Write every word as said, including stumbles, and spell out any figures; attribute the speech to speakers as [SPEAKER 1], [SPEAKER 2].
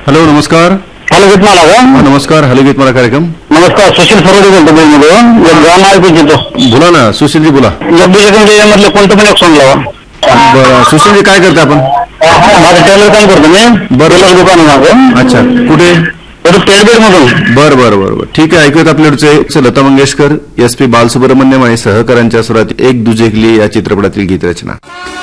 [SPEAKER 1] Hello नमस्कार.
[SPEAKER 2] Hello गीत मला का
[SPEAKER 1] हा, नमस्कार. हॅलो गीत मला कार्यक्रम.
[SPEAKER 2] नमस्कार. सुशील फरोडे बोलतो मधून एक गाणं ऐकू इच्छितो.
[SPEAKER 1] बोला ना सुशीलजी बोला.
[SPEAKER 2] लब्बी सेकंड मधलं कोणतं पण एक सॉंग लावा.
[SPEAKER 1] बरं सुशीलजी काय करता आपण?
[SPEAKER 2] माझं टेलर काम करतो मी. बरं दुकान आहे माझं.
[SPEAKER 1] अच्छा कुठे?
[SPEAKER 2] पेडबेड मधून.
[SPEAKER 1] बरं बरं बरं बरं ठीक आहे. ऐकूयात आपल्याकडचे लता मंगेशकर, एस पी बालसुब्रमण्यम आणि सहकाऱ्यांच्या स्वरात एक दुजेकली या चित्रपटातील गीतरचना.